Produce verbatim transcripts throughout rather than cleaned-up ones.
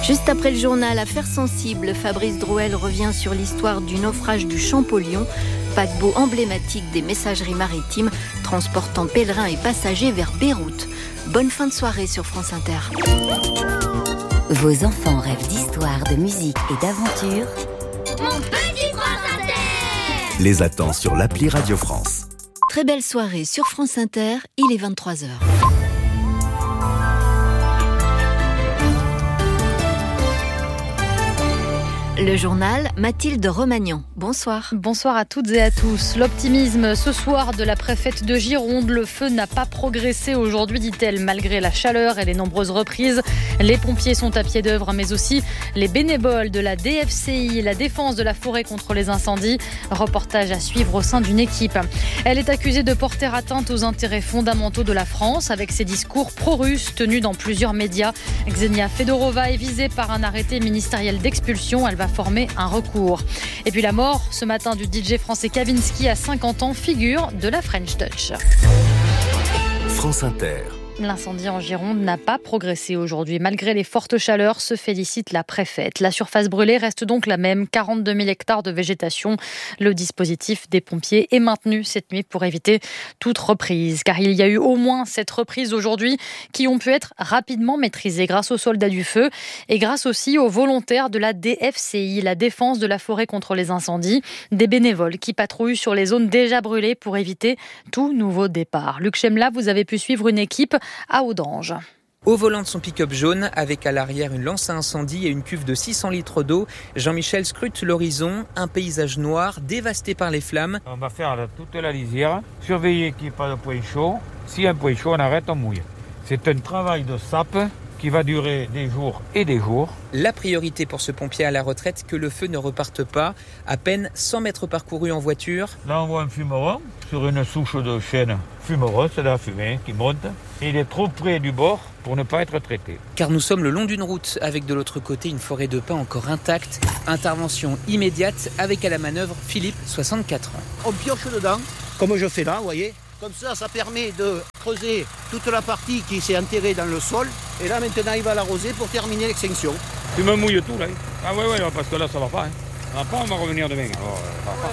Juste après le journal, affaire sensible, Fabrice Drouel revient sur l'histoire du naufrage du Champollion, paquebot emblématique des messageries maritimes, transportant pèlerins et passagers vers Beyrouth. Bonne fin de soirée sur France Inter. Vos enfants rêvent d'histoire, de musique et d'aventure. Mon petit France Inter les attend sur l'appli Radio France. Très belle soirée sur France Inter, il est vingt-trois heures. Le journal, Mathilde Romagnan. Bonsoir. Bonsoir à toutes et à tous. L'optimisme ce soir de la préfète de Gironde. Le feu n'a pas progressé aujourd'hui, dit-elle, malgré la chaleur et les nombreuses reprises. Les pompiers sont à pied d'œuvre, mais aussi les bénévoles de la D F C I, la défense de la forêt contre les incendies. Reportage à suivre au sein d'une équipe. Elle est accusée de porter atteinte aux intérêts fondamentaux de la France avec ses discours pro-russes tenus dans plusieurs médias. Xenia Fedorova est visée par un arrêté ministériel d'expulsion. Elle va former un recours. Et puis la mort ce matin du D J français Kavinsky à cinquante ans, figure de la French Touch. France Inter. L'incendie en Gironde n'a pas progressé aujourd'hui. Malgré les fortes chaleurs, se félicite la préfète. La surface brûlée reste donc la même, quarante-deux mille hectares de végétation. Le dispositif des pompiers est maintenu cette nuit pour éviter toute reprise. Car il y a eu au moins sept reprises aujourd'hui qui ont pu être rapidement maîtrisées grâce aux soldats du feu et grâce aussi aux volontaires de la D F C I, la défense de la forêt contre les incendies. Des bénévoles qui patrouillent sur les zones déjà brûlées pour éviter tout nouveau départ. Luc Chemla, vous avez pu suivre une équipe à Audange. Au volant de son pick-up jaune, avec à l'arrière une lance à incendie et une cuve de six cents litres d'eau, Jean-Michel scrute l'horizon, un paysage noir dévasté par les flammes. On va faire toute la lisière, surveiller qu'il n'y ait pas de point chaud. S'il y a un point chaud, on arrête, on mouille. C'est un travail de sape qui va durer des jours et des jours. La priorité pour ce pompier à la retraite, que le feu ne reparte pas. À peine cent mètres parcourus en voiture. Là, on voit un fumeron sur une souche de chêne. Fumeron, c'est de la fumée qui monte. Et il est trop près du bord pour ne pas être traité. Car nous sommes le long d'une route, avec de l'autre côté une forêt de pins encore intacte. Intervention immédiate avec à la manœuvre Philippe, soixante-quatre ans. On pioche dedans, comme je fais là, vous voyez. Comme ça, ça permet de creuser toute la partie qui s'est enterrée dans le sol. Et là, maintenant, il va l'arroser pour terminer l'extinction. Tu me mouilles tout, là. Ah ouais, ouais, parce que là, ça va pas. Hein. Ça va pas, on va revenir demain. Alors, ça va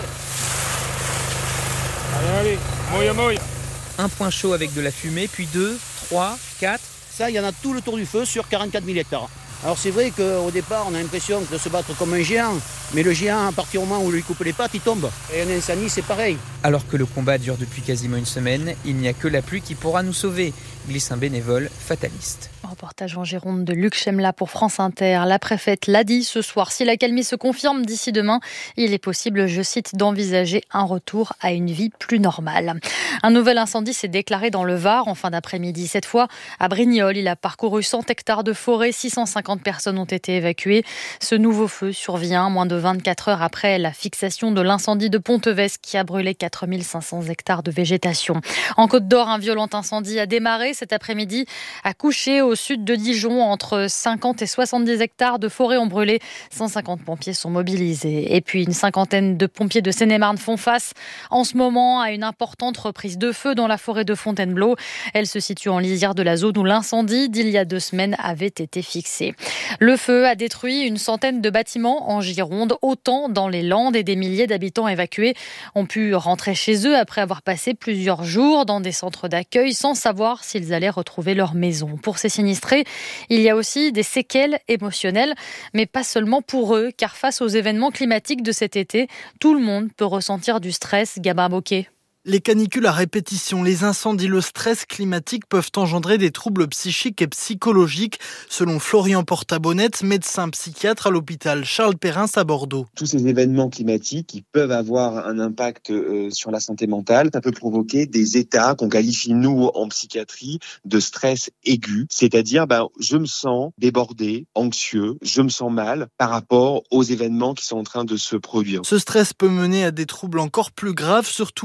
pas. Allez, allez, mouille, mouille. Un point chaud avec de la fumée, puis deux, trois, quatre. Ça, il y en a tout le tour du feu sur quarante-quatre mille hectares. Alors c'est vrai qu'au départ, on a l'impression de se battre comme un géant. Mais le géant, à partir du moment où on lui coupe les pattes, il tombe. Et un incendie, c'est pareil. Alors que le combat dure depuis quasiment une semaine, il n'y a que la pluie qui pourra nous sauver, glisse un bénévole fataliste. Reportage en Gironde de Luc Chemla pour France Inter. La préfète l'a dit ce soir. Si l'accalmie se confirme d'ici demain, il est possible, je cite, d'envisager un retour à une vie plus normale. Un nouvel incendie s'est déclaré dans le Var en fin d'après-midi. Cette fois, à Brignoles, il a parcouru cent hectares de forêt. six cent cinquante personnes ont été évacuées. Ce nouveau feu survient moins de vingt-quatre heures après la fixation de l'incendie de Pontevès qui a brûlé quatre mille cinq cents hectares de végétation. En Côte d'Or, un violent incendie a démarré cet après-midi à Couché, au sud de Dijon. Entre cinquante et soixante-dix hectares de forêt ont brûlé. cent cinquante pompiers sont mobilisés. Et puis une cinquantaine de pompiers de Seine-et-Marne font face en ce moment à une importante reprise de feu dans la forêt de Fontainebleau. Elle se situe en lisière de la zone où l'incendie d'il y a deux semaines avait été fixé. Le feu a détruit une centaine de bâtiments en Gironde, autant dans les Landes, et des milliers d'habitants évacués ont pu rentrer chez eux après avoir passé plusieurs jours dans des centres d'accueil sans savoir s'ils allaient retrouver leur maison. Pour ces sinistrés, il y a aussi des séquelles émotionnelles, mais pas seulement pour eux, car face aux événements climatiques de cet été, tout le monde peut ressentir du stress. Gabin Bocquet. Les canicules à répétition, les incendies, le stress climatique peuvent engendrer des troubles psychiques et psychologiques, selon Florian Portabonnette, médecin psychiatre à l'hôpital Charles Perrin à Bordeaux. Tous ces événements climatiques qui peuvent avoir un impact euh, sur la santé mentale, ça peut provoquer des états qu'on qualifie, nous, en psychiatrie, de stress aigu. C'est-à-dire, ben, je me sens débordé, anxieux, je me sens mal par rapport aux événements qui sont en train de se produire. Ce stress peut mener à des troubles encore plus graves, surtout pour les personnes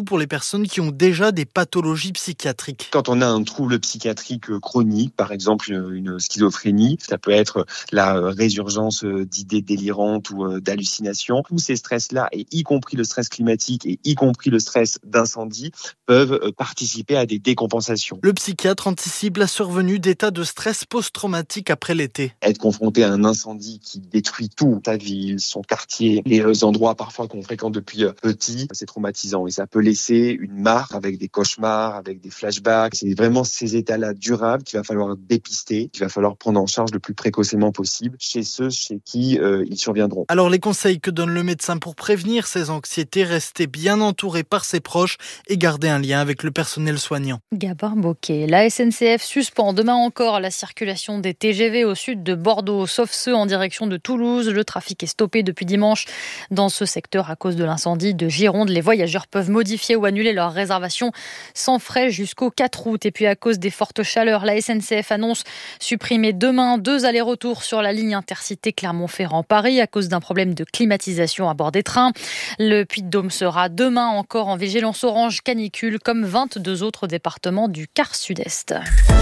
personnes qui ont déjà des pathologies psychiatriques. Quand on a un trouble psychiatrique chronique, par exemple une schizophrénie, ça peut être la résurgence d'idées délirantes ou d'hallucinations. Tous ces stress-là, et y compris le stress climatique et y compris le stress d'incendie, peuvent participer à des décompensations. Le psychiatre anticipe la survenue d'états de stress post-traumatique après l'été. Être confronté à un incendie qui détruit tout, ta ville, son quartier, les endroits parfois qu'on fréquente depuis petit, c'est traumatisant et ça peut laisser une marque avec des cauchemars, avec des flashbacks. C'est vraiment ces états-là durables qu'il va falloir dépister, qu'il va falloir prendre en charge le plus précocement possible chez ceux chez qui euh, ils surviendront. Alors les conseils que donne le médecin pour prévenir ces anxiétés, rester bien entouré par ses proches et garder un lien avec le personnel soignant. Gabin Bocquet. La S N C F suspend demain encore la circulation des T G V au sud de Bordeaux, sauf ceux en direction de Toulouse. Le trafic est stoppé depuis dimanche dans ce secteur à cause de l'incendie de Gironde. Les voyageurs peuvent modifier ou annuler leur réservation sans frais jusqu'au quatre août. Et puis à cause des fortes chaleurs, la S N C F annonce supprimer demain deux allers-retours sur la ligne intercité Clermont-Ferrand-Paris à cause d'un problème de climatisation à bord des trains. Le Puy-de-Dôme sera demain encore en vigilance orange canicule comme vingt-deux autres départements du quart sud-est.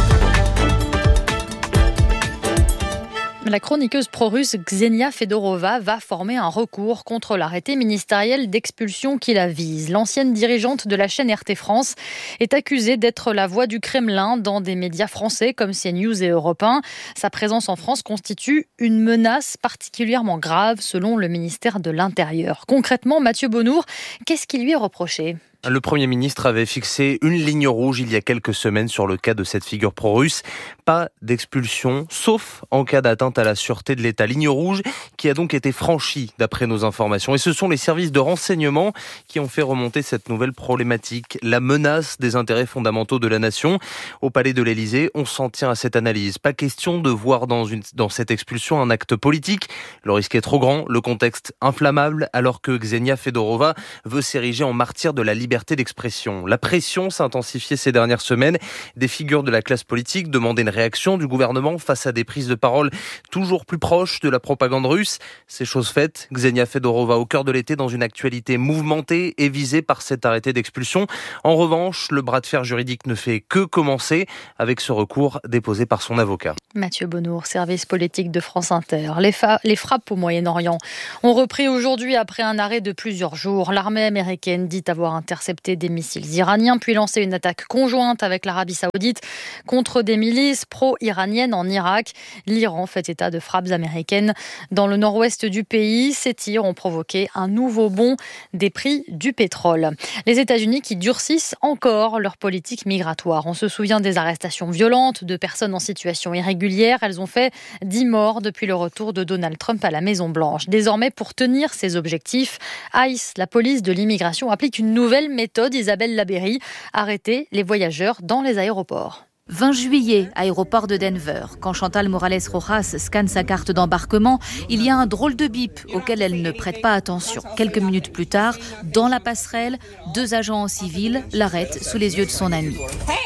La chroniqueuse pro-russe Ksenia Fedorova va former un recours contre l'arrêté ministériel d'expulsion qui la vise. L'ancienne dirigeante de la chaîne R T France est accusée d'être la voix du Kremlin dans des médias français comme CNews et Europe un. Sa présence en France constitue une menace particulièrement grave selon le ministère de l'Intérieur. Concrètement, Mathieu Bonnour, qu'est-ce qui lui est reproché ? Le Premier ministre avait fixé une ligne rouge il y a quelques semaines sur le cas de cette figure pro-russe. Pas d'expulsion, sauf en cas d'atteinte à la sûreté de l'État. Ligne rouge qui a donc été franchie d'après nos informations. Et ce sont les services de renseignement qui ont fait remonter cette nouvelle problématique. La menace des intérêts fondamentaux de la nation. Au palais de l'Élysée, on s'en tient à cette analyse. Pas question de voir dans, une, dans cette expulsion un acte politique. Le risque est trop grand, le contexte inflammable, alors que Ksenia Fedorova veut s'ériger en martyr de la liberté liberté d'expression. La pression s'est intensifiée ces dernières semaines. Des figures de la classe politique demandaient une réaction du gouvernement face à des prises de parole toujours plus proches de la propagande russe. C'est chose faite. Ksenia Fedorova au cœur de l'été dans une actualité mouvementée et visée par cet arrêté d'expulsion. En revanche, le bras de fer juridique ne fait que commencer avec ce recours déposé par son avocat. Mathieu Bonnour, service politique de France Inter. Les, fa- les frappes au Moyen-Orient ont repris aujourd'hui après un arrêt de plusieurs jours. L'armée américaine dit avoir intercepté des missiles iraniens, puis lancé une attaque conjointe avec l'Arabie Saoudite contre des milices pro-iraniennes en Irak. L'Iran fait état de frappes américaines dans le nord-ouest du pays. Ces tirs ont provoqué un nouveau bond des prix du pétrole. Les États-Unis qui durcissent encore leur politique migratoire. On se souvient des arrestations violentes de personnes en situation irrégulière. Elles ont fait dix morts depuis le retour de Donald Trump à la Maison-Blanche. Désormais, pour tenir ses objectifs, ICE, la police de l'immigration, applique une nouvelle méthode. Isabelle Labéry, arrêter les voyageurs dans les aéroports. vingt juillet, aéroport de Denver. Quand Chantal Morales Rojas scanne sa carte d'embarquement, il y a un drôle de bip auquel elle ne prête pas attention. Quelques minutes plus tard, dans la passerelle, deux agents en civil l'arrêtent sous les yeux de son ami.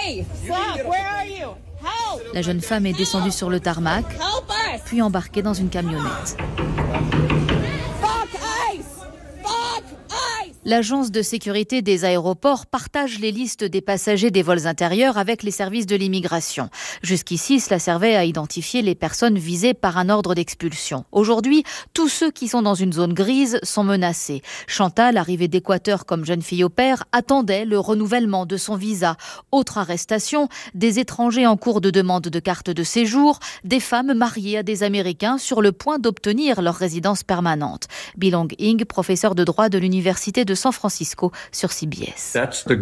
La jeune femme est descendue sur le tarmac, puis embarquée dans une camionnette. L'agence de sécurité des aéroports partage les listes des passagers des vols intérieurs avec les services de l'immigration. Jusqu'ici, cela servait à identifier les personnes visées par un ordre d'expulsion. Aujourd'hui, tous ceux qui sont dans une zone grise sont menacés. Chantal, arrivée d'Équateur comme jeune fille au père, attendait le renouvellement de son visa. Autre arrestation, des étrangers en cours de demande de carte de séjour, des femmes mariées à des Américains sur le point d'obtenir leur résidence permanente. Bilong Ing, professeur de droit de l'université de San Francisco sur C B S.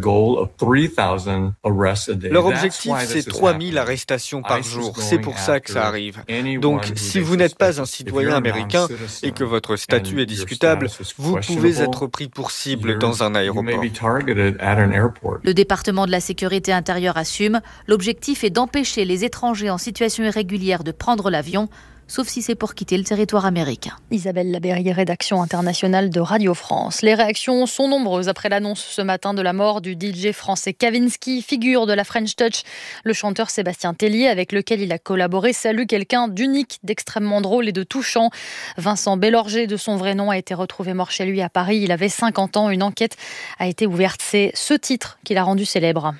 Leur objectif, c'est trois mille arrestations par jour. C'est pour ça que ça arrive. Donc, si vous n'êtes pas un citoyen américain et que votre statut est discutable, vous pouvez être pris pour cible dans un aéroport. Le département de la sécurité intérieure assume, l'objectif est d'empêcher les étrangers en situation irrégulière de prendre l'avion. sauf si c'est pour quitter le territoire américain. Isabelle Labéry, rédaction internationale de Radio France. Les réactions sont nombreuses après l'annonce ce matin de la mort du D J français Kavinsky, figure de la French Touch. Le chanteur Sébastien Tellier, avec lequel il a collaboré, salue quelqu'un d'unique, d'extrêmement drôle et de touchant. Vincent Bélorger, de son vrai nom, a été retrouvé mort chez lui à Paris. Il avait cinquante ans. Une enquête a été ouverte. C'est ce titre qui l'a rendu célèbre.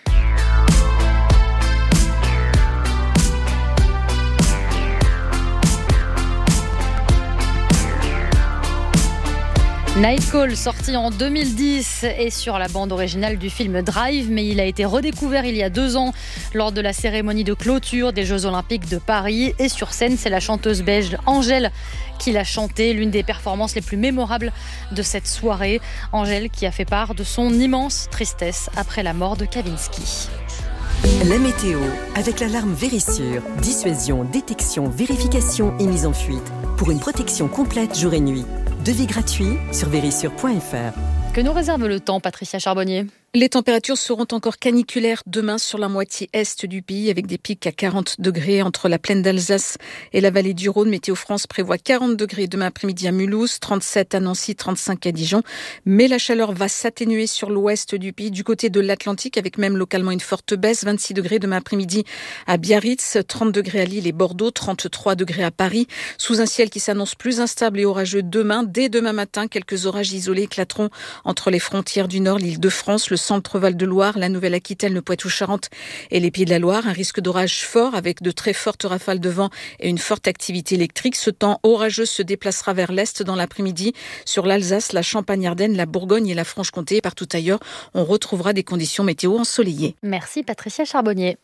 Night Call, sorti en deux mille dix, est sur la bande originale du film Drive, mais il a été redécouvert il y a deux ans lors de la cérémonie de clôture des Jeux Olympiques de Paris. Et sur scène, c'est la chanteuse belge Angèle qui l'a chanté, l'une des performances les plus mémorables de cette soirée. Angèle qui a fait part de son immense tristesse après la mort de Kavinsky. La météo, avec l'alarme Vérissure. Dissuasion, détection, vérification et mise en fuite. Pour une protection complète jour et nuit. Devis gratuit sur vérissure point f r. Que nous réserve le temps, Patricia Charbonnier ? Les températures seront encore caniculaires demain sur la moitié est du pays avec des pics à quarante degrés entre la plaine d'Alsace et la vallée du Rhône. Météo France prévoit quarante degrés demain après-midi à Mulhouse, trente-sept à Nancy, trente-cinq à Dijon. Mais la chaleur va s'atténuer sur l'ouest du pays, du côté de l'Atlantique, avec même localement une forte baisse. vingt-six degrés demain après-midi à Biarritz, trente degrés à Lille et Bordeaux, trente-trois degrés à Paris. Sous un ciel qui s'annonce plus instable et orageux demain. Dès demain matin, quelques orages isolés éclateront entre les frontières du Nord, l'Île-de-France, le centre Val-de-Loire, la Nouvelle-Aquitaine, le Poitou-Charentes et les Pays de la Loire. Un risque d'orage fort avec de très fortes rafales de vent et une forte activité électrique. Ce temps orageux se déplacera vers l'est dans l'après-midi. Sur l'Alsace, la Champagne-Ardenne, la Bourgogne et la Franche-Comté. Partout ailleurs, on retrouvera des conditions météo ensoleillées. Merci Patricia Charbonnier.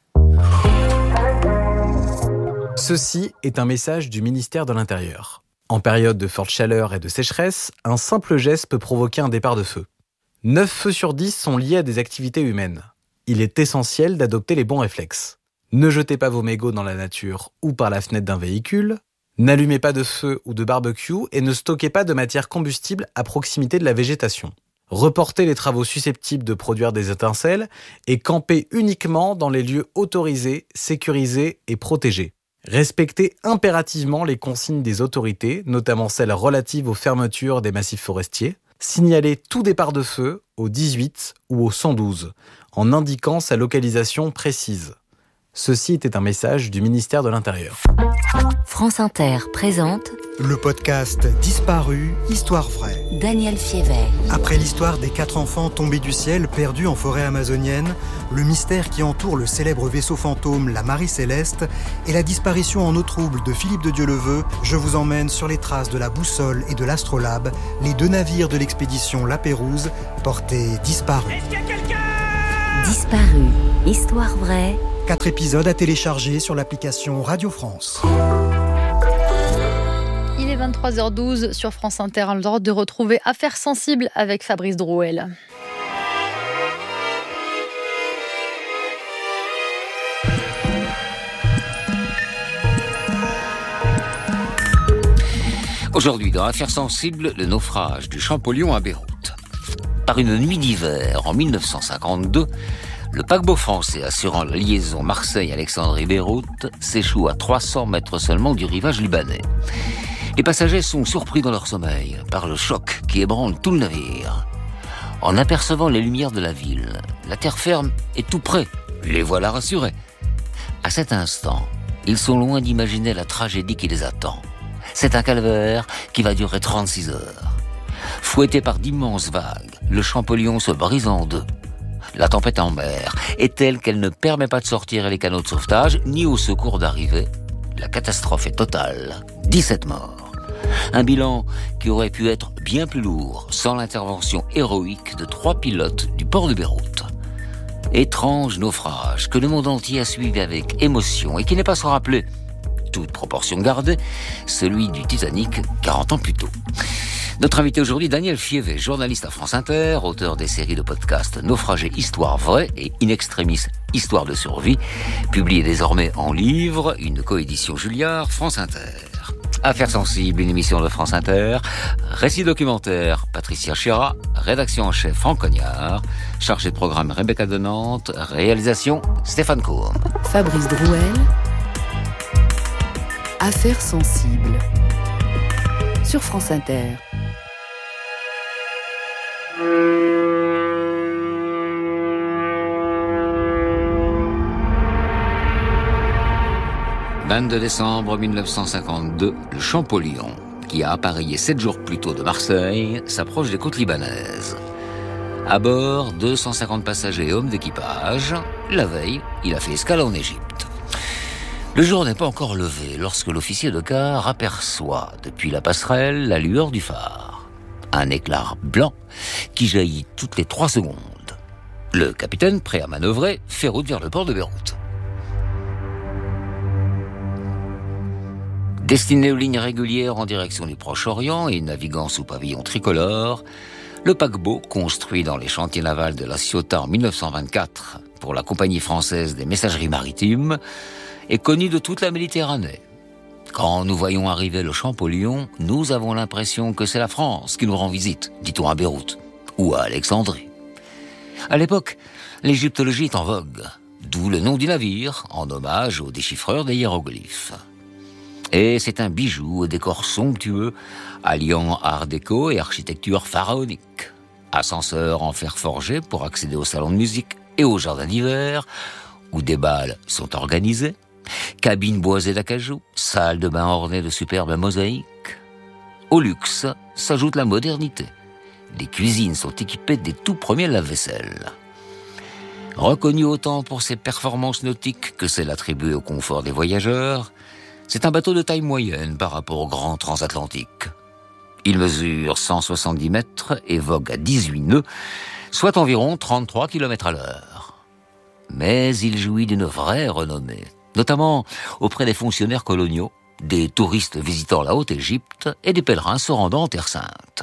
Ceci est un message du ministère de l'Intérieur. En période de forte chaleur et de sécheresse, un simple geste peut provoquer un départ de feu. neuf feux sur dix sont liés à des activités humaines. Il est essentiel d'adopter les bons réflexes. Ne jetez pas vos mégots dans la nature ou par la fenêtre d'un véhicule. N'allumez pas de feu ou de barbecue et ne stockez pas de matière combustible à proximité de la végétation. Reportez les travaux susceptibles de produire des étincelles et campez uniquement dans les lieux autorisés, sécurisés et protégés. Respectez impérativement les consignes des autorités, notamment celles relatives aux fermetures des massifs forestiers. Signalez tout départ de feu au dix-huit ou au cent douze, en indiquant sa localisation précise. Ceci était un message du ministère de l'Intérieur. France Inter présente le podcast Disparu, Histoire vraie. Daniel Fievet. Après l'histoire des quatre enfants tombés du ciel perdus en forêt amazonienne, le mystère qui entoure le célèbre vaisseau fantôme, la Marie Céleste, et la disparition en eau trouble de Philippe de Dieuleveux, je vous emmène sur les traces de la boussole et de l'Astrolabe, les deux navires de l'expédition La Pérouse, portés disparus. Est-ce qu'il y a quelqu'un ? Disparu, Histoire vraie. Quatre épisodes à télécharger sur l'application Radio France. Il est vingt-trois heures douze sur France Inter, le droit de retrouver Affaires sensibles avec Fabrice Drouel. Aujourd'hui, dans Affaires sensibles, le naufrage du Champollion à Beyrouth. Par une nuit d'hiver en mille neuf cent cinquante-deux, le paquebot français assurant la liaison Marseille-Alexandrie-Beyrouth s'échoue à trois cents mètres seulement du rivage libanais. Les passagers sont surpris dans leur sommeil par le choc qui ébranle tout le navire. En apercevant les lumières de la ville, la terre ferme est tout près. Les voilà rassurés. À cet instant, ils sont loin d'imaginer la tragédie qui les attend. C'est un calvaire qui va durer trente-six heures. Fouetté par d'immenses vagues, le Champollion se brise en deux. La tempête en mer est telle qu'elle ne permet pas de sortir les canots de sauvetage ni au secours d'arriver. La catastrophe est totale. dix-sept morts. Un bilan qui aurait pu être bien plus lourd sans l'intervention héroïque de trois pilotes du port de Beyrouth. Étrange naufrage que le monde entier a suivi avec émotion et qui n'est pas sans rappeler, toute proportion gardée, celui du Titanic quarante ans plus tôt. Notre invité aujourd'hui, Daniel Fievet, journaliste à France Inter, auteur des séries de podcasts Naufragé, Histoire vraie et In Extremis, Histoire de survie, publié désormais en livre, une coédition Julliard, France Inter. Affaires sensibles, une émission de France Inter, récit documentaire, Patricia Chéra, rédaction en chef, Franck Cognard, chargé de programme, Rebecca de Nantes, réalisation, Stéphane Cour. Fabrice Drouel, Affaires sensibles sur France Inter. vingt-deux décembre mille neuf cent cinquante-deux, le Champollion, qui a appareillé sept jours plus tôt de Marseille, s'approche des côtes libanaises. À bord, deux cent cinquante passagers et hommes d'équipage. La veille, il a fait escale en Égypte. Le jour n'est pas encore levé lorsque l'officier de quart aperçoit, depuis la passerelle, la lueur du phare. Un éclat blanc qui jaillit toutes les trois secondes. Le capitaine, prêt à manœuvrer, fait route vers le port de Beyrouth. Destiné aux lignes régulières en direction du Proche-Orient et naviguant sous pavillon tricolore, le paquebot, construit dans les chantiers navals de La Ciotat en mille neuf cent vingt-quatre pour la Compagnie française des messageries maritimes, est connu de toute la Méditerranée. Quand nous voyons arriver le Champollion, nous avons l'impression que c'est la France qui nous rend visite, dit-on à Beyrouth ou à Alexandrie. À l'époque, l'égyptologie est en vogue, d'où le nom du navire, en hommage au déchiffreur des hiéroglyphes. Et c'est un bijou au décor somptueux, alliant art déco et architecture pharaonique. Ascenseur en fer forgé pour accéder au salon de musique et au jardin d'hiver, où des bals sont organisés, cabines boisées d'acajou, salle de bain ornée de superbes mosaïques. Au luxe s'ajoute la modernité. Les cuisines sont équipées des tout premiers lave-vaisselle. Reconnu autant pour ses performances nautiques que celles attribuées au confort des voyageurs, c'est un bateau de taille moyenne par rapport au grand transatlantique. Il mesure cent soixante-dix mètres et vogue à dix-huit nœuds, soit environ trente-trois kilomètres à l'heure. Mais il jouit d'une vraie renommée, notamment auprès des fonctionnaires coloniaux, des touristes visitant la Haute-Égypte et des pèlerins se rendant en Terre Sainte.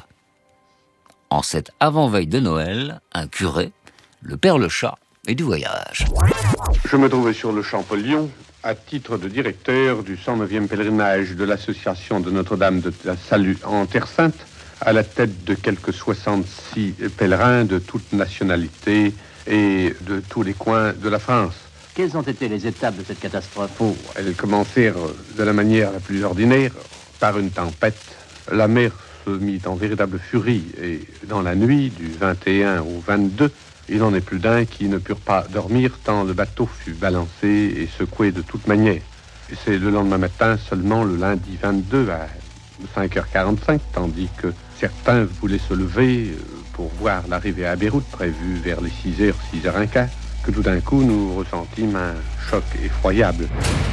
En cette avant-veille de Noël, un curé, le père Le Chat, est du voyage. Je me trouvais sur le Champollion, à titre de directeur du cent neuvième pèlerinage de l'association de Notre-Dame de la Salut en Terre Sainte, à la tête de quelques soixante-six pèlerins de toutes nationalités et de tous les coins de la France. Quelles ont été les étapes de cette catastrophe? Oh, elles commencèrent de la manière la plus ordinaire, par une tempête. La mer se mit en véritable furie et dans la nuit du vingt et un au vingt-deux, il n'en est plus d'un qui ne purent pas dormir tant le bateau fut balancé et secoué de toute manière. Et c'est le lendemain matin seulement, le lundi vingt-deux à cinq heures quarante-cinq, tandis que certains voulaient se lever pour voir l'arrivée à Beyrouth, prévue vers les six heures, six heures quinze, que tout d'un coup nous ressentîmes un choc effroyable.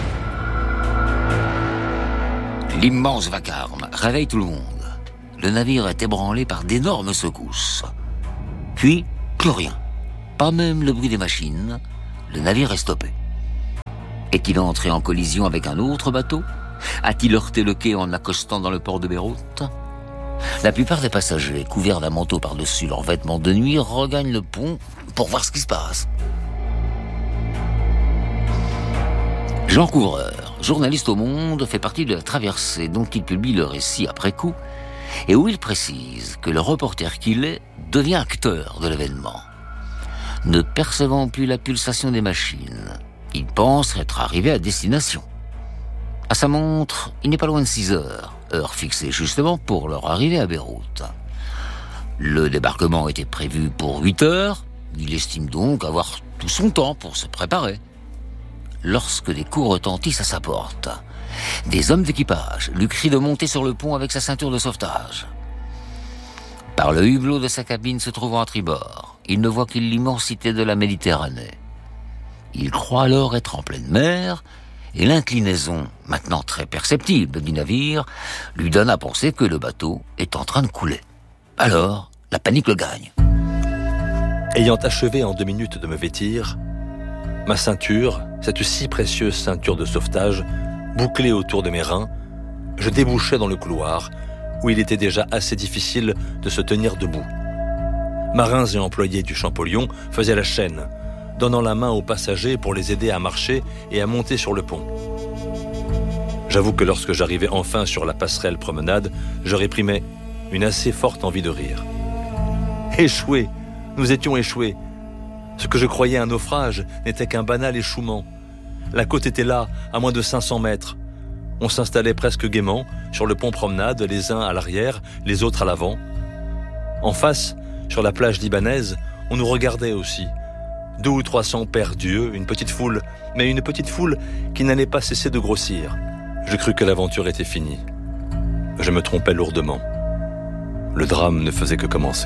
L'immense vacarme réveille tout le monde. Le navire est ébranlé par d'énormes secousses. Puis, plus rien. Pas même le bruit des machines. Le navire est stoppé. Est-il entré en collision avec un autre bateau? A-t-il heurté le quai en accostant dans le port de Beyrouth? La plupart des passagers, couverts d'un manteau par-dessus leurs vêtements de nuit, regagnent le pont pour voir ce qui se passe. Jean Couvreur, journaliste au Monde, fait partie de la traversée dont il publie le récit après coup et où il précise que le reporter qu'il est devient acteur de l'événement. Ne percevant plus la pulsation des machines, il pense être arrivé à destination. À sa montre, il n'est pas loin de six heures, heure fixée justement pour leur arrivée à Beyrouth. Le débarquement était prévu pour huit heures, il estime donc avoir tout son temps pour se préparer. Lorsque des coups retentissent à sa porte, des hommes d'équipage lui crient de monter sur le pont avec sa ceinture de sauvetage. Par le hublot de sa cabine se trouvant à tribord, il ne voit que l'immensité de la Méditerranée. Il croit alors être en pleine mer, et l'inclinaison, maintenant très perceptible du navire, lui donne à penser que le bateau est en train de couler. Alors, la panique le gagne. Ayant achevé en deux minutes de me vêtir, ma ceinture, cette si précieuse ceinture de sauvetage, bouclée autour de mes reins, je débouchais dans le couloir, où il était déjà assez difficile de se tenir debout. Marins et employés du Champollion faisaient la chaîne, donnant la main aux passagers pour les aider à marcher et à monter sur le pont. J'avoue que lorsque j'arrivais enfin sur la passerelle promenade, je réprimais une assez forte envie de rire. Échoués, nous étions échoués. Ce que je croyais un naufrage n'était qu'un banal échouement. La côte était là, à moins de cinq cents mètres. On s'installait presque gaiement sur le pont promenade, les uns à l'arrière, les autres à l'avant. En face, sur la plage libanaise, on nous regardait aussi. Deux ou trois cents pères Dieu, une petite foule, mais une petite foule qui n'allait pas cesser de grossir. Je crus que l'aventure était finie. Je me trompais lourdement. Le drame ne faisait que commencer.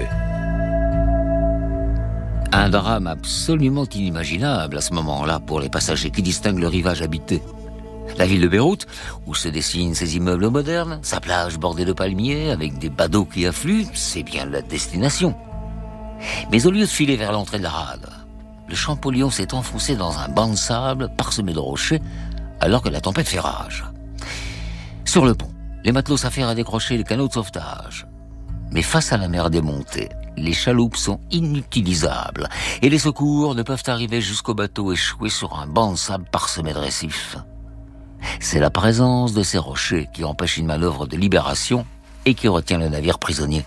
Un drame absolument inimaginable à ce moment-là pour les passagers qui distinguent le rivage habité. La ville de Beyrouth, où se dessinent ses immeubles modernes, sa plage bordée de palmiers avec des badauds qui affluent, c'est bien la destination. Mais au lieu de filer vers l'entrée de la rade, le Champollion s'est enfoncé dans un banc de sable parsemé de rochers alors que la tempête fait rage. Sur le pont, les matelots s'affairent à décrocher les canaux de sauvetage. Mais face à la mer démontée, les chaloupes sont inutilisables et les secours ne peuvent arriver jusqu'au bateau échoué sur un banc de sable parsemé de récifs. C'est la présence de ces rochers qui empêche une manœuvre de libération et qui retient le navire prisonnier.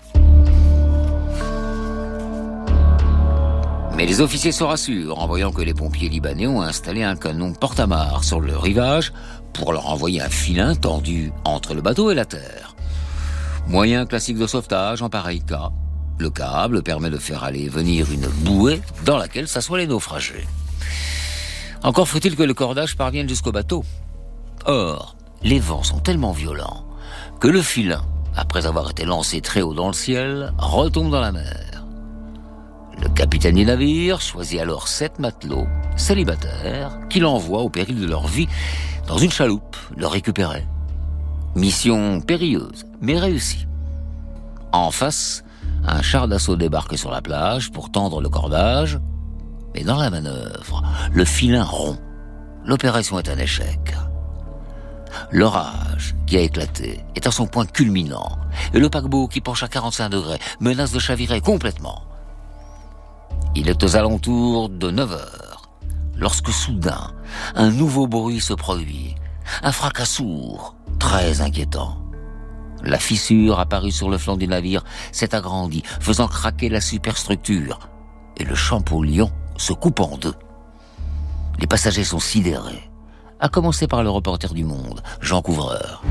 Mais les officiers se rassurent en voyant que les pompiers libanais ont installé un canon porte-amarre sur le rivage pour leur envoyer un filin tendu entre le bateau et la terre. Moyen classique de sauvetage en pareil cas, le câble permet de faire aller et venir une bouée dans laquelle s'assoient les naufragés. Encore faut-il que le cordage parvienne jusqu'au bateau. Or, les vents sont tellement violents que le filin, après avoir été lancé très haut dans le ciel, retombe dans la mer. Le capitaine du navire choisit alors sept matelots célibataires qu'il envoie au péril de leur vie dans une chaloupe le récupérer. Mission périlleuse, mais réussie. En face, un char d'assaut débarque sur la plage pour tendre le cordage, mais dans la manœuvre, le filin rompt. L'opération est un échec. L'orage qui a éclaté est à son point culminant et le paquebot qui penche à quarante-cinq degrés menace de chavirer complètement. Il est aux alentours de neuf heures lorsque soudain un nouveau bruit se produit, un fracas sourd, très inquiétant. La fissure apparue sur le flanc du navire s'est agrandie, faisant craquer la superstructure et le Champollion se coupe en deux. Les passagers sont sidérés, à commencer par le reporter du Monde, Jean Couvreur.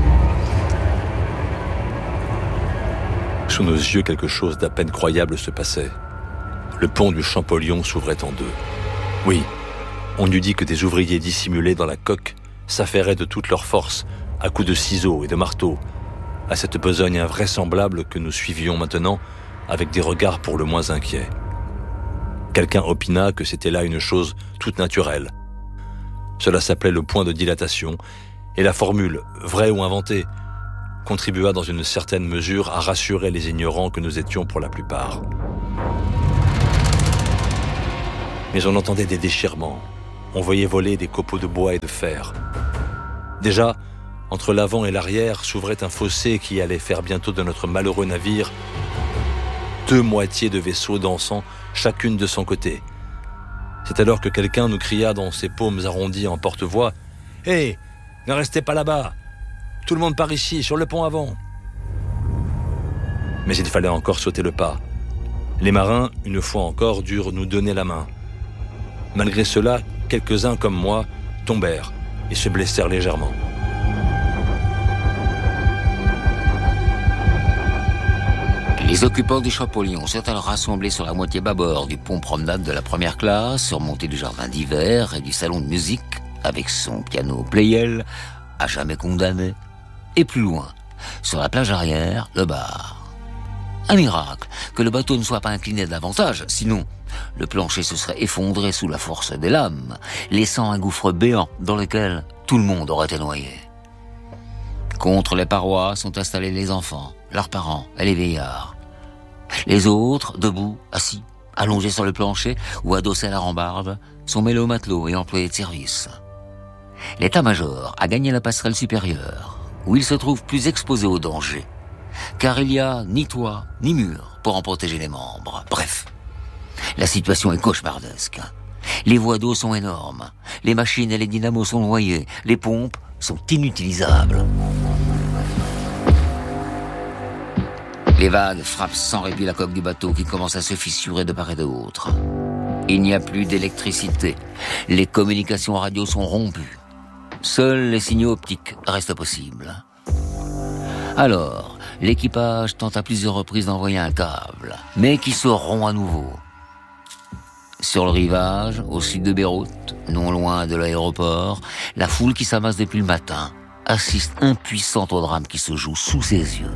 Sous nos yeux, quelque chose d'à peine croyable se passait. Le pont du Champollion s'ouvrait en deux. Oui, on eût dit que des ouvriers dissimulés dans la coque s'affairaient de toute leur force, à coups de ciseaux et de marteaux, à cette besogne invraisemblable que nous suivions maintenant avec des regards pour le moins inquiets. Quelqu'un opina que c'était là une chose toute naturelle. Cela s'appelait le point de dilatation, et la formule, vraie ou inventée, contribua dans une certaine mesure à rassurer les ignorants que nous étions pour la plupart. Mais on entendait des déchirements, on voyait voler des copeaux de bois et de fer. Déjà, entre l'avant et l'arrière s'ouvrait un fossé qui allait faire bientôt de notre malheureux navire deux moitiés de vaisseaux dansant chacune de son côté. C'est alors que quelqu'un nous cria dans ses paumes arrondies en porte-voix « Hé, hey, ne restez pas là-bas! Tout le monde par ici, sur le pont avant !» Mais il fallait encore sauter le pas. Les marins, une fois encore, durent nous donner la main. Malgré cela, quelques-uns comme moi tombèrent et se blessèrent légèrement. Les occupants du Champollion sont alors rassemblés sur la moitié bâbord du pont promenade de la première classe, surmonté du jardin d'hiver et du salon de musique, avec son piano Pleyel, à jamais condamné. Et plus loin, sur la plage arrière, le bar. Un miracle que le bateau ne soit pas incliné davantage, sinon le plancher se serait effondré sous la force des lames, laissant un gouffre béant dans lequel tout le monde aurait été noyé. Contre les parois sont installés les enfants, leurs parents et les vieillards. Les autres, debout, assis, allongés sur le plancher ou adossés à la rambarde, sont mêlés aux matelots et employés de service. L'état-major a gagné la passerelle supérieure, où il se trouve plus exposé au danger, car il n'y a ni toit ni mur pour en protéger les membres. Bref, la situation est cauchemardesque. Les voies d'eau sont énormes, les machines et les dynamos sont noyés, les pompes sont inutilisables. Les vagues frappent sans répit la coque du bateau qui commence à se fissurer de part et d'autre. Il n'y a plus d'électricité. Les communications radio sont rompues. Seuls les signaux optiques restent possibles. Alors, l'équipage tente à plusieurs reprises d'envoyer un câble, mais qui se rompt à nouveau. Sur le rivage, au sud de Beyrouth, non loin de l'aéroport, la foule qui s'amasse depuis le matin assiste impuissante au drame qui se joue sous ses yeux.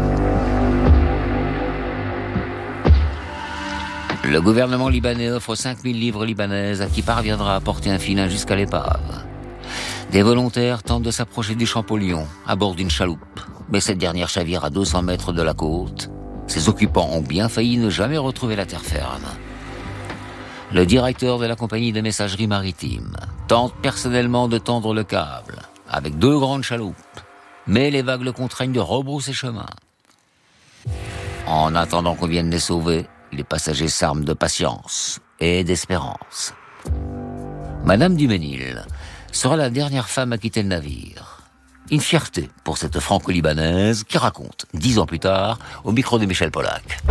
Le gouvernement libanais offre cinq mille livres libanaises à qui parviendra à porter un filin jusqu'à l'épave. Des volontaires tentent de s'approcher du Champollion à bord d'une chaloupe, mais cette dernière chavire à deux cents mètres de la côte. Ses occupants ont bien failli ne jamais retrouver la terre ferme. Le directeur de la compagnie de messagerie maritime tente personnellement de tendre le câble avec deux grandes chaloupes, mais les vagues le contraignent de rebrousser chemin. En attendant qu'on vienne les sauver, les passagers s'arment de patience et d'espérance. Madame Duménil sera la dernière femme à quitter le navire. Une fierté pour cette franco-libanaise qui raconte, dix ans plus tard, au micro de Michel Polac.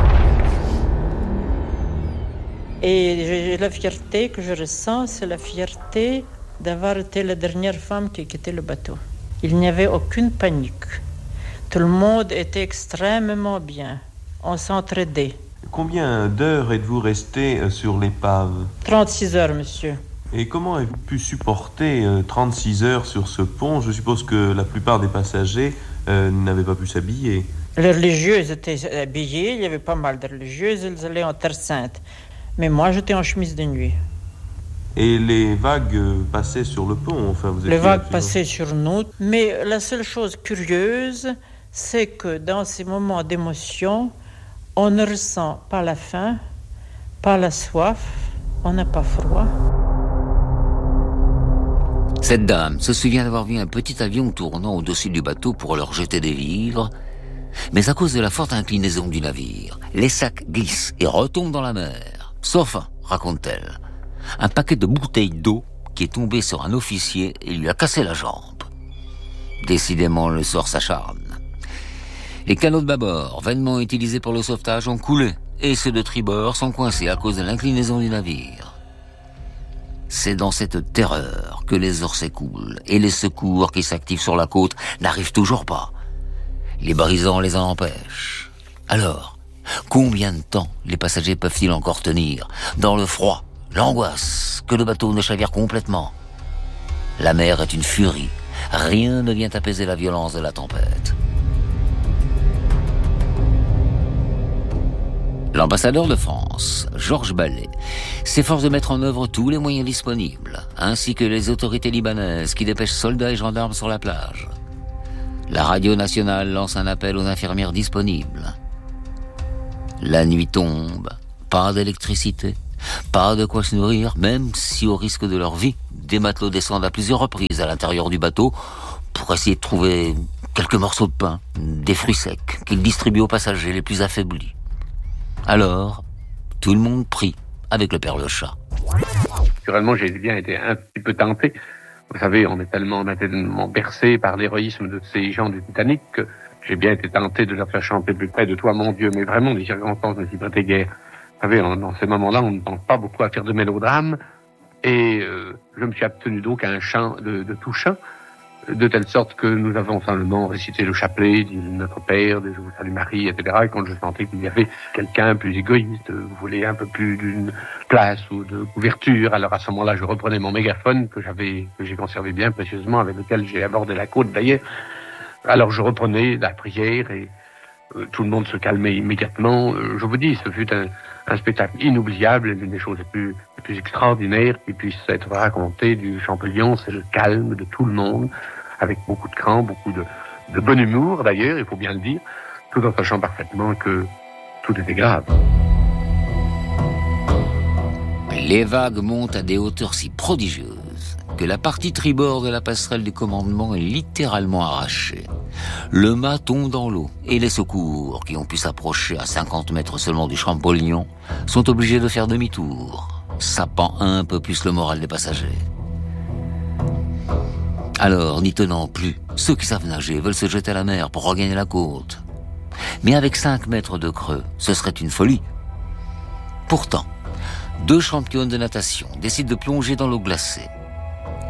Et la fierté que je ressens, c'est la fierté d'avoir été la dernière femme qui a quitté le bateau. Il n'y avait aucune panique. Tout le monde était extrêmement bien. On s'entraidait. Combien d'heures êtes-vous resté sur l'épave ? trente-six heures, monsieur. Et comment avez-vous pu supporter trente-six heures sur ce pont ? Je suppose que la plupart des passagers euh, n'avaient pas pu s'habiller. Les religieuses étaient habillées, il y avait pas mal de religieuses, elles allaient en terre sainte. Mais moi, j'étais en chemise de nuit. Et les vagues passaient sur le pont, enfin vous étiez... Les vagues passaient sur nous. Mais la seule chose curieuse, c'est que dans ces moments d'émotion, on ne ressent pas la faim, pas la soif, on n'a pas froid. Cette dame se souvient d'avoir vu un petit avion tournant au-dessus du bateau pour leur jeter des vivres, mais à cause de la forte inclinaison du navire, les sacs glissent et retombent dans la mer. Sauf un, raconte-t-elle, un paquet de bouteilles d'eau qui est tombé sur un officier et lui a cassé la jambe. Décidément, le sort s'acharne. Les canots de bâbord, vainement utilisés pour le sauvetage, ont coulé, et ceux de tribord sont coincés à cause de l'inclinaison du navire. C'est dans cette terreur que les heures s'écoulent, et les secours qui s'activent sur la côte n'arrivent toujours pas. Les brisants les en empêchent. Alors, combien de temps les passagers peuvent-ils encore tenir, dans le froid, l'angoisse, que le bateau ne chavire complètement ? La mer est une furie. Rien ne vient apaiser la violence de la tempête. L'ambassadeur de France, Georges Ballet, s'efforce de mettre en œuvre tous les moyens disponibles, ainsi que les autorités libanaises qui dépêchent soldats et gendarmes sur la plage. La radio nationale lance un appel aux infirmières disponibles. La nuit tombe, pas d'électricité, pas de quoi se nourrir, même si au risque de leur vie, des matelots descendent à plusieurs reprises à l'intérieur du bateau pour essayer de trouver quelques morceaux de pain, des fruits secs qu'ils distribuent aux passagers les plus affaiblis. Alors, tout le monde prie avec le père le chat. Naturellement, j'ai bien été un petit peu tenté. Vous savez, on est tellement, on est tellement bercé par l'héroïsme de ces gens du Titanic que j'ai bien été tenté de leur faire chanter plus près de toi, mon Dieu. Mais vraiment, les circonstances ne s'y prêtaient guère. Vous savez, dans ces moments-là, on ne pense pas beaucoup à faire de mélodrame. Et euh, je me suis abstenu donc à un chant de, de tout chant, de telle sorte que nous avons simplement récité le chapelet, dit Notre Père, des Je vous salue Marie, et cetera. Et quand je sentais qu'il y avait quelqu'un plus égoïste, vous voulez un peu plus d'une place ou de couverture, alors à ce moment-là, je reprenais mon mégaphone que j'avais, que j'ai conservé bien précieusement, avec lequel j'ai abordé la côte d'ailleurs. Alors je reprenais la prière et euh, tout le monde se calmait immédiatement. Euh, je vous dis, ce fut un, un spectacle inoubliable, l'une des choses les plus, les plus extraordinaires qui puisse être racontée du Champollion, c'est le calme de tout le monde, avec beaucoup de cran, beaucoup de, de bon humour d'ailleurs, il faut bien le dire, tout en sachant parfaitement que tout était grave. Les vagues montent à des hauteurs si prodigieuses que la partie tribord de la passerelle du commandement est littéralement arrachée. Le mât tombe dans l'eau et les secours, qui ont pu s'approcher à cinquante mètres seulement du Champollion, sont obligés de faire demi-tour, sapant un peu plus le moral des passagers. Alors, n'y tenant plus, ceux qui savent nager veulent se jeter à la mer pour regagner la côte. Mais avec cinq mètres de creux, ce serait une folie. Pourtant, deux championnes de natation décident de plonger dans l'eau glacée.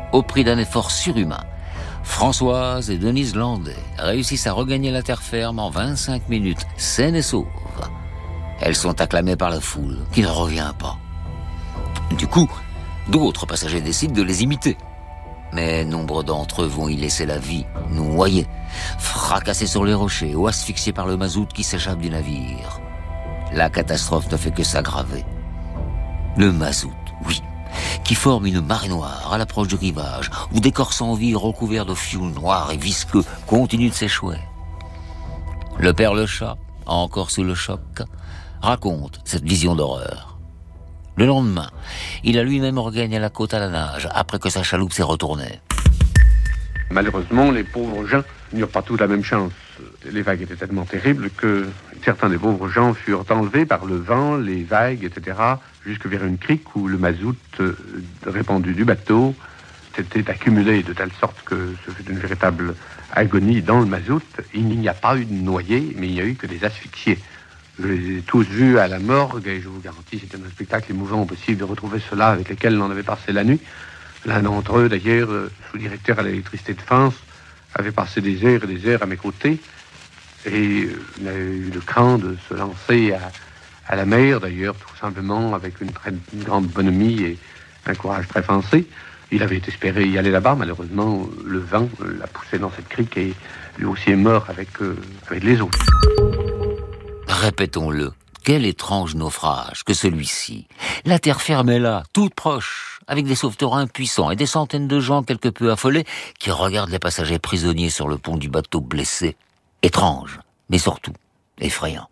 Au prix d'un effort surhumain, Françoise et Denise Landais réussissent à regagner la terre ferme en vingt-cinq minutes, saines et sauves. Elles sont acclamées par la foule, qui ne revient pas. Du coup, d'autres passagers décident de les imiter. Mais nombre d'entre eux vont y laisser la vie, noyés, fracassés sur les rochers ou asphyxiés par le mazout qui s'échappe du navire. La catastrophe ne fait que s'aggraver. Le mazout, oui, qui forme une marée noire à l'approche du rivage, où des corps sans vie recouverts de fioul noir et visqueux continuent de s'échouer. Le père Le Chat, encore sous le choc, raconte cette vision d'horreur. Le lendemain, il a lui-même regagné la côte à la nage, après que sa chaloupe s'est retournée. Malheureusement, les pauvres gens n'eurent pas tous la même chance. Les vagues étaient tellement terribles que certains des pauvres gens furent enlevés par le vent, les vagues, et cetera, jusque vers une crique où le mazout euh, répandu du bateau s'était accumulé de telle sorte que ce fut une véritable agonie dans le mazout. Il n'y a pas eu de noyés, mais il n'y a eu que des asphyxiés. Je les ai tous vus à la morgue et je vous garantis, c'était un spectacle émouvant possible de retrouver ceux-là avec lesquels on avait passé la nuit. L'un d'entre eux, d'ailleurs, sous-directeur à l'électricité de France, avait passé des heures et des heures à mes côtés. Et il a eu le cran de se lancer à, à la mer, d'ailleurs, tout simplement, avec une, très, une grande bonhomie et un courage très foncé. Il avait espéré y aller là-bas, malheureusement, le vent l'a poussé dans cette crique et lui aussi est mort avec, euh, avec les autres. Répétons-le, quel étrange naufrage que celui-ci. La terre ferme est là, toute proche, avec des sauveteurs impuissants et des centaines de gens quelque peu affolés qui regardent les passagers prisonniers sur le pont du bateau blessé. Étrange, mais surtout effrayant.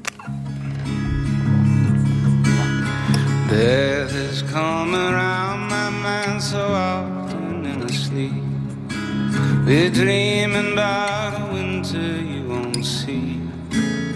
Death has come around my mind so often in a sleep. We're dreaming about a winter you won't see.